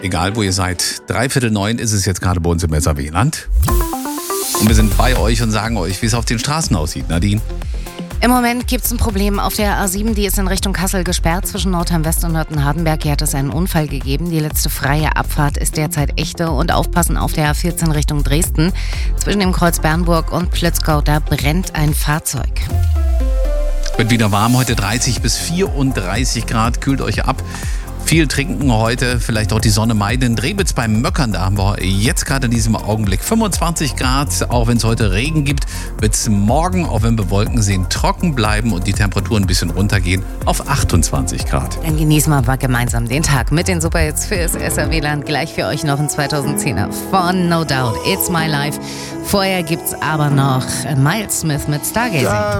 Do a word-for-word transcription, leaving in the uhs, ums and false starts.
Egal, wo ihr seid. Dreiviertel neun ist es jetzt gerade bei uns im S A W-Land. Und wir sind bei euch und sagen euch, wie es auf den Straßen aussieht. Nadine? Im Moment gibt es ein Problem auf der A sieben, die ist in Richtung Kassel gesperrt. Zwischen Nordheim West und Nörten-Hardenberg. Hier hat es einen Unfall gegeben. Die letzte freie Abfahrt ist derzeit echte. Und aufpassen auf der A vierzehn Richtung Dresden. Zwischen dem Kreuz Bernburg und Plötzgau, da brennt ein Fahrzeug. Wird wieder warm, heute dreißig bis vierunddreißig Grad, kühlt euch ab. Viel trinken heute, vielleicht auch die Sonne meiden. Drebitz beim Möckern, da haben wir jetzt gerade in diesem Augenblick fünfundzwanzig Grad. Auch wenn es heute Regen gibt, wird es morgen, auch wenn wir Wolken sehen, trocken bleiben und die Temperaturen ein bisschen runtergehen auf achtundzwanzig Grad. Dann genießen wir mal gemeinsam den Tag mit den Superhits fürs S A W-Land. Gleich für euch noch ein zweitausendzehner von No Doubt, It's My Life. Vorher gibt's aber noch Miles Smith mit Stargazing.